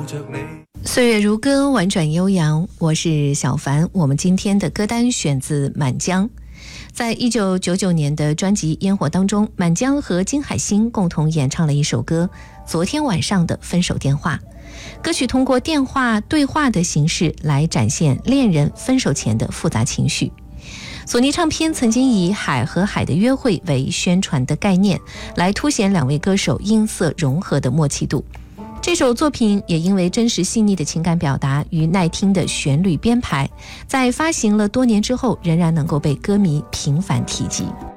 岁月如歌，婉转悠扬，我是小凡。我们今天的歌单选自满江。在1999年的专辑《烟火》当中，满江和金海心共同演唱了一首歌《昨天晚上的分手电话》。歌曲通过电话对话的形式来展现恋人分手前的复杂情绪。索尼唱片曾经以海和海的约会为宣传的概念，来凸显两位歌手音色融合的默契度。这首作品也因为真实细腻的情感表达与耐听的旋律编排，在发行了多年之后，仍然能够被歌迷频繁提及。